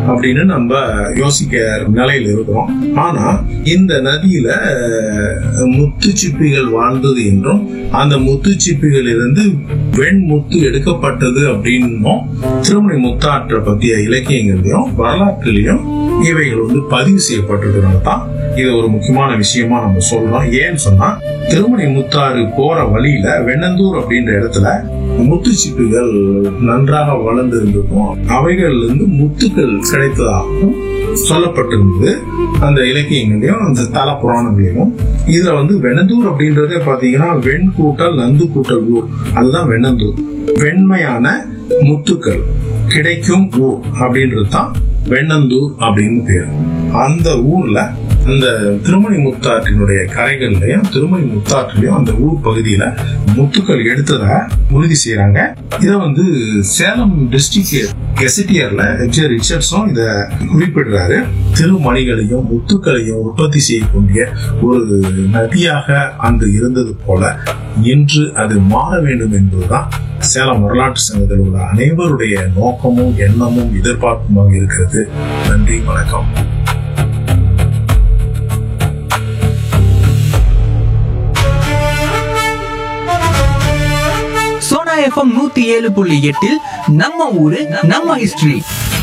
அப்படின்னு நம்ம யோசிக்க நிலையில இருக்கிறோம். ஆனா இந்த நதியில முத்துச்சிப்பிகள் வாழ்ந்தது என்றும் அந்த முத்துச்சிப்பிகள் இருந்து வெண்முத்து எடுக்கப்பட்டது அப்படின்னும் திருமணி முத்தாற்றை பற்றிய இலக்கியங்களையும் வரலாற்றிலையும் இவைகள் பதிவு செய்யப்பட்டிருக்கிறனால தான் இது ஒரு முக்கியமான விஷயமா நம்ம சொல்றோம். ஏன்னு சொன்னா திருமணி முத்தாறு போற வழியில வெண்ணந்தூர் அப்படின்ற இடத்துல முத்துச்சிப்புகள் நன்றாக வளர்ந்து இருந்திருக்கும். அவைகள் இருந்து முத்துக்கள் கிடைத்ததாகவும் சொல்லப்பட்டிருந்தது அந்த இலக்கியங்களையும் அந்த தல புராணங்களையும். இதுல வெண்ணந்தூர் அப்படின்றதே பாத்தீங்கன்னா வெண் கூட்டல் நந்து கூட்டல் ஊர், அதுதான் வெண்ணந்தூர். வெண்மையான முத்துக்கள் கிடைக்கும் ஊர் அப்படின்றது தான் வெண்ணந்தூர் அப்படின்னு பேரு. அந்த ஊர்ல அந்த திருமணி முத்தாற்றினுடைய கரைகள்லயும் திருமணி முத்தாற்றிலையும் அந்த ஊர் பகுதியில முத்துக்கள் எடுத்தத உறுதி செய்யறாங்க. இத சேலம் டிஸ்ட்ரிக்ட் கெசட்டியர்ல எச்.ஜே. ரிச்சர்ட்ஸும் இத குறிப்பிடுறாரு. திருமணிகளையும் முத்துக்களையும் உற்பத்தி செய்யக்கூடிய ஒரு நதியாக அன்று இருந்தது போல இன்று அது மாற வேண்டும் என்பதுதான் சேலம் வரலாற்று சங்கத்தில் உள்ள அனைவருடைய நோக்கமும் எண்ணமும் எதிர்பார்ப்புமாக இருக்கிறது. நன்றி, வணக்கம். சோனா FM 107.8 நம்ம ஊரு நம்ம ஹிஸ்டரி.